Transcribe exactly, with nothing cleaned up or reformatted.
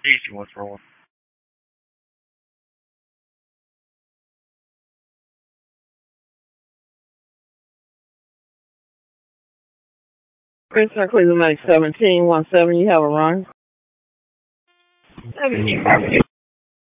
Easy one for one. Chris Cleveland seventeen one seven. You have a run. seventeen.